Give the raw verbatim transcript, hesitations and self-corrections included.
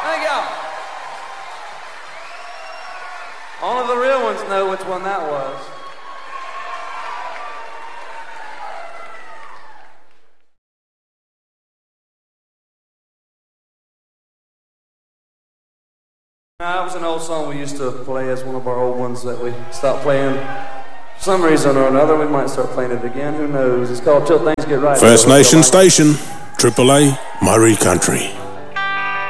Thank y'all. Only the real ones know which one that was. That was an old song we used to play as one of our old ones that we stopped playing. For some reason or another, we might start playing it again. Who knows? It's called Till Things Get Right. First Nation Station, triple A, Murray Country.